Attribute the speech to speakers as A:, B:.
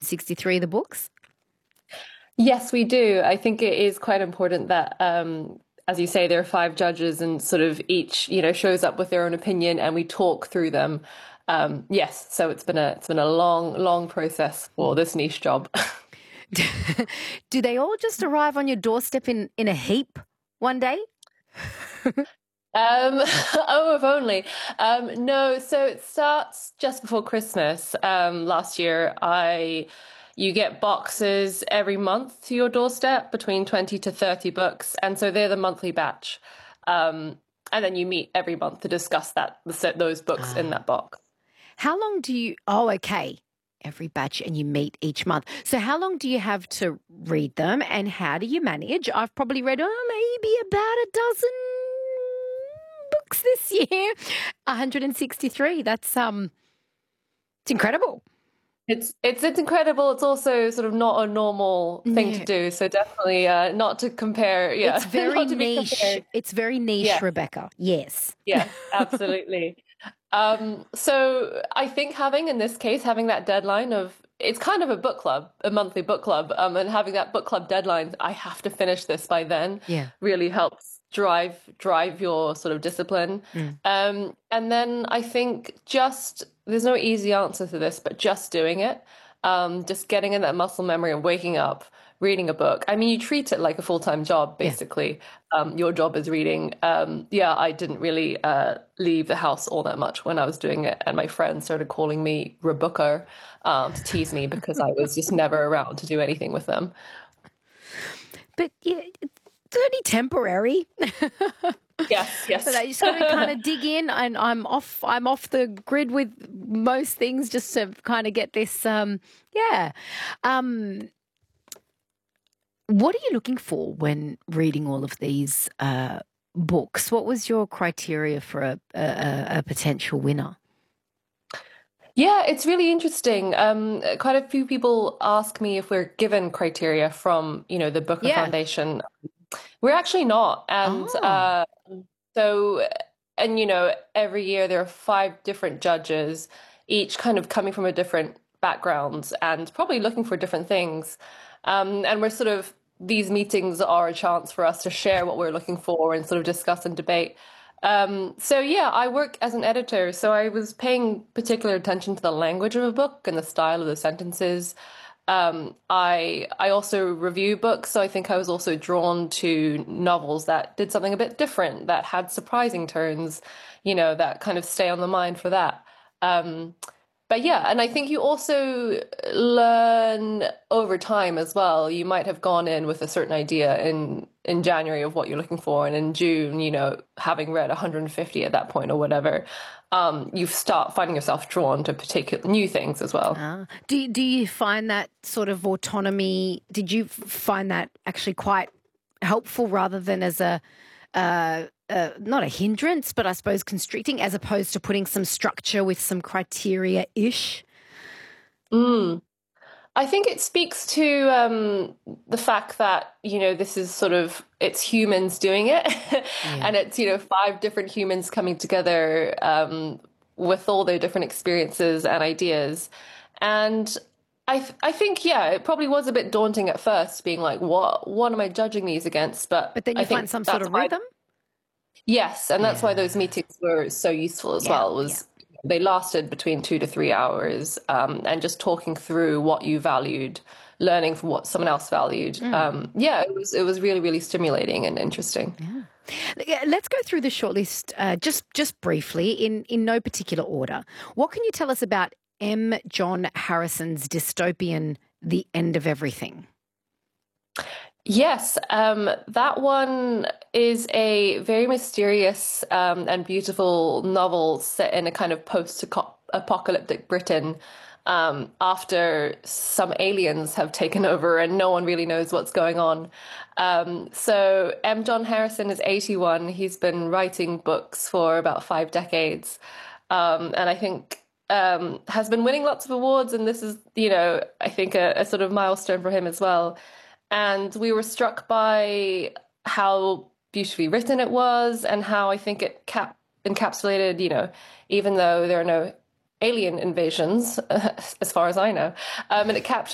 A: 163, the books?
B: Yes, we do. I think it is quite important that, as you say, there are five judges and sort of each, shows up with their own opinion and we talk through them. Yes, so it's been a long, long process for this niche job.
A: Do they all just arrive on your doorstep in a heap one day?
B: Oh, if only. No, so it starts just before Christmas. Last year, you get boxes every month to your doorstep, between 20 to 30 books, and so they're the monthly batch. And then you meet every month to discuss those books in
A: Ah.
B: that box.
A: How long do you, oh, okay, every batch and you meet each month. So how long do you have to read them and how do you manage? I've probably read, maybe about a dozen books this year. 163. It's incredible.
B: It's incredible. It's also sort of not a normal thing to
A: Yeah.
B: do. So definitely not to compare.
A: It's
B: Yeah,
A: very
B: not to be
A: niche.
B: compared.
A: It's very niche,
B: Yeah,
A: Rebecca. Yes.
B: yes, absolutely. So I think in this case, having that deadline of it's kind of a book club, a monthly book club, and having that book club deadline, I have to finish this by then,
A: Yeah.
B: really helps drive your sort of discipline.
A: Mm.
B: And then I think just there's no easy answer to this, but just doing it, just getting in that muscle memory of waking up, reading a book. I mean, you treat it like a full-time job,
A: Yeah.
B: basically. Your job is reading. Yeah, I didn't really leave the house all that much when I was doing it, and my friends started calling me Rebooker to tease me because I was just never around to do anything with them.
A: But yeah, it's only temporary.
B: Yes,
A: But
B: yes.
A: I just got to kind of dig in, and I'm off the grid with most things just to kind of get this. Yeah. Um, what are you looking for when reading all of these books? What was your criteria for a potential winner?
B: Yeah, it's really interesting. Quite a few people ask me if we're given criteria from, the Booker
A: Yeah.
B: Foundation. We're actually not. And
A: Oh,
B: so, and every year there are five different judges, each kind of coming from a different background and probably looking for different things. And we're sort of, these meetings are a chance for us to share what we're looking for and sort of discuss and debate. So yeah, I work as an editor, so I was paying particular attention to the language of a book and the style of the sentences. I also review books, so I think I was also drawn to novels that did something a bit different, that had surprising turns, that kind of stay on the mind for that. Um, but yeah, and I think you also learn over time as well. You might have gone in with a certain idea in January of what you're looking for, and in June, having read 150 at that point or whatever, you start finding yourself drawn to particular new things as well.
A: do you find that sort of autonomy? Did you find that actually quite helpful rather than as not a hindrance, but I suppose constricting, as opposed to putting some structure with some criteria ish?
B: Mm. I think it speaks to the fact that, this is sort of, it's humans doing it.
A: Yeah.
B: And it's, five different humans coming together with all their different experiences and ideas. And I think, yeah, it probably was a bit daunting at first, being like, what am I judging these against? But
A: But then
B: I
A: you find
B: think
A: some sort
B: that's
A: of
B: why,
A: rhythm.
B: yes, and that's why those
A: Yeah.
B: meetings were so useful as
A: Yeah.
B: well,
A: Yeah.
B: was they lasted between 2 to 3 hours, and just talking through what you valued, learning from what someone else valued.
A: Mm.
B: Yeah, it was really, really stimulating and interesting.
A: Yeah. Yeah, let's go through the shortlist just briefly in no particular order. What can you tell us about M. John Harrison's dystopian The End of Everything?
B: Yes, that one is a very mysterious and beautiful novel set in a kind of post-apocalyptic Britain, after some aliens have taken over and no one really knows what's going on. So M. John Harrison is 81. He's been writing books for about 5 decades, and I think has been winning lots of awards. And this is, I think a sort of milestone for him as well. And we were struck by how beautifully written it was and how I think it encapsulated, even though there are no alien invasions, as far as I know, and it captured